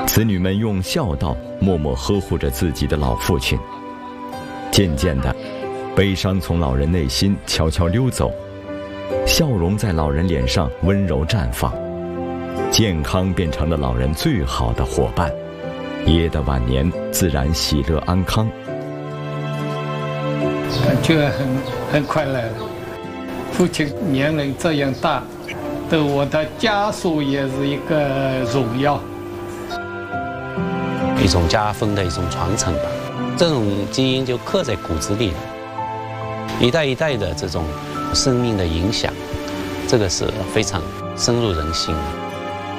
子女们用孝道默默呵护着自己的老父亲。渐渐的，悲伤从老人内心悄悄溜走，笑容在老人脸上温柔绽放，健康变成了老人最好的伙伴，爷爷的晚年自然喜乐安康。 感觉很快乐。父亲年龄这样大，对我的家属也是一个荣耀， 一种家风的一种传承吧。这种基因就刻在骨子里了，一代一代的这种生命的影响，这个是非常深入人心的。